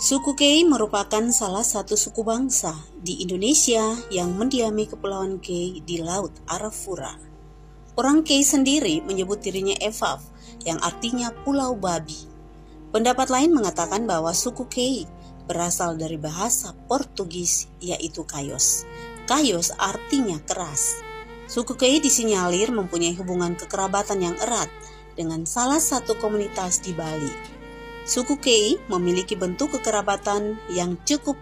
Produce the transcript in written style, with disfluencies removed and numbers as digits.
Suku Kei merupakan salah satu suku bangsa di Indonesia yang mendiami Kepulauan Kei di Laut Arafura. Orang Kei sendiri menyebut dirinya Evaf, yang artinya Pulau Babi. Pendapat lain mengatakan bahwa suku Kei berasal dari bahasa Portugis, yaitu Kayos. Kayos artinya keras. Suku Kei disinyalir mempunyai hubungan kekerabatan yang erat dengan salah satu komunitas di Bali. Suku Kei memiliki bentuk kekerabatan yang cukup